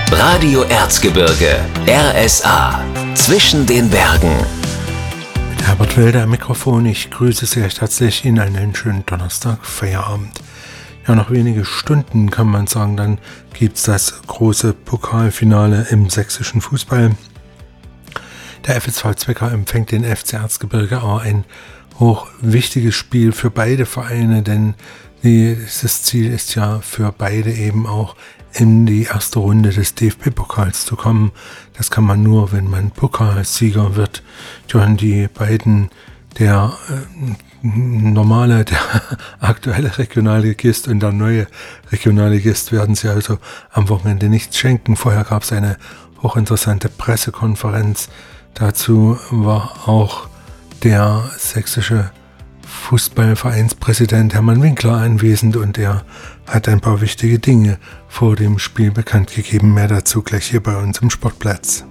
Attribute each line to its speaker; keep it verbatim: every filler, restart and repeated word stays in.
Speaker 1: Radio Erzgebirge, R S A, zwischen den Bergen.
Speaker 2: Mit Herbert Wilder am Mikrofon, ich grüße Sie recht herzlich in einen schönen Donnerstag, Feierabend. Ja, noch wenige Stunden kann man sagen, dann gibt es das große Pokalfinale im sächsischen Fußball. Der F S V Zwickau empfängt den F C Erzgebirge Aue, ein hochwichtiges Spiel für beide Vereine, denn das Ziel ist ja für beide eben auch in die erste Runde des D F B-Pokals zu kommen. Das kann man nur, wenn man Pokalsieger wird. John, die beiden, der äh, normale, der aktuelle Regionalligist und der neue Regionalligist werden sie also am Wochenende nichts schenken. Vorher gab es eine hochinteressante Pressekonferenz. Dazu war auch der sächsische Fußballvereinspräsident Hermann Winkler anwesend und er hat ein paar wichtige Dinge vor dem Spiel bekannt gegeben. Mehr dazu gleich hier bei uns im Sportplatz.